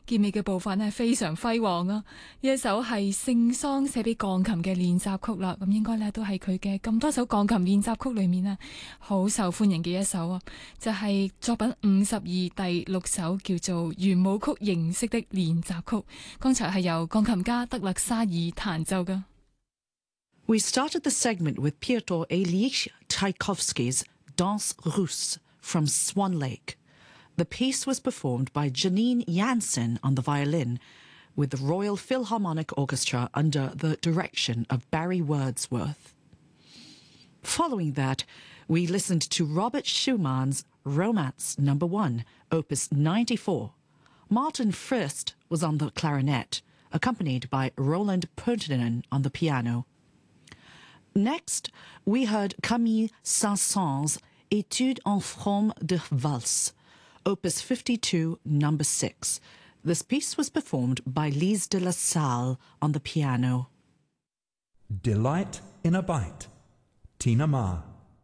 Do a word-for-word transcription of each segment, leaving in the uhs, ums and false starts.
結尾嘅部分呢非常輝煌啊！呢一首係聖桑寫俾鋼琴嘅練習曲啦，咁應該呢都係佢嘅咁多首鋼琴練習曲裏面啊好受歡迎嘅一首啊，就係、是、作品五十二第六首叫做圓舞曲形式的練習曲。剛才係由鋼琴家德勒沙爾彈奏㗎。 We started the segment with Piotr Ilyich Tchaikovsky's Danse Russe from Swan Lake. The piece was performed by Janine Jansen on the violin, with the Royal Philharmonic Orchestra under the direction of Barry Wordsworth. Following that, we listened to Robert Schumann's Romance Number One, Opus ninety-four. Martin Frist was on the clarinet, accompanied by Roland Pontinen on the piano. Next, we heard Camille Saint-Saëns' Étude en forme de valse, Opus fifty-two, number six. This piece was performed by Lise de la Salle on the piano. Delight in a Bite, Tina Ma.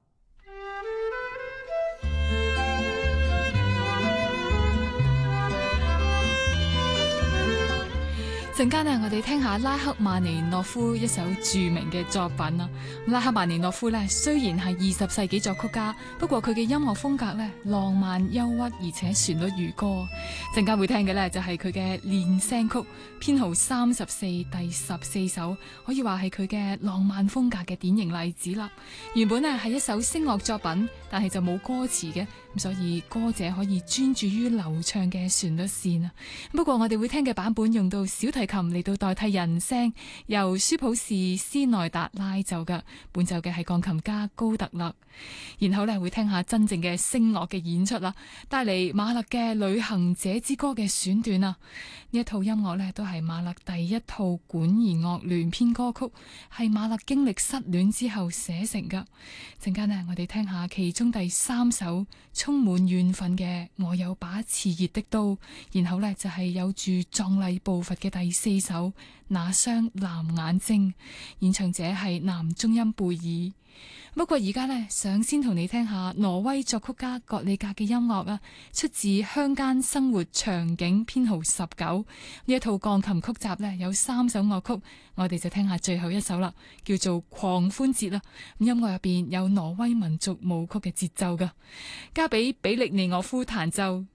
陣間呢，我哋聽下拉赫曼尼諾夫一首著名嘅作品啦。拉赫曼尼諾夫呢，雖然係二十世紀作曲家，不過佢嘅音樂風格呢，浪漫憂鬱，而且旋律如歌。陣間會聽嘅呢，就係佢嘅練聲曲編號三十四第十四首，可以話係佢嘅浪漫風格嘅典型例子啦。原本呢係一首聲樂作品，但係就冇歌詞嘅，咁所以歌者可以專注於流暢嘅旋律線啊。不過我哋會聽嘅版本用到小提琴嚟到代替人聲，由舒普士斯內達拉奏嘅，伴奏嘅係鋼琴家高特勒。然後咧會聽下真正嘅聲樂嘅演出啦，帶嚟馬勒嘅旅行者之歌嘅選段啊。呢一套音樂咧都係馬勒第一套管弦樂聯編歌曲，係馬勒經歷失戀之後寫成噶。陣間呢，我哋聽下其中第三首充滿怨憤嘅我有把熾熱的刀，然後呢，就係、是、有住壯麗步伐嘅第四首那雙藍眼睛，演唱者係男中音貝爾。不過而家呢，想先同你聽下挪威作曲家葛里格嘅音樂啊，出自鄉間生活場景編號十九。呢一套鋼琴曲集呢，有三首樂曲，我哋就聽下最後一首啦，叫做狂歡節啦。音樂入邊有挪威民族舞曲嘅節奏噶，交俾比利尼俄夫彈奏。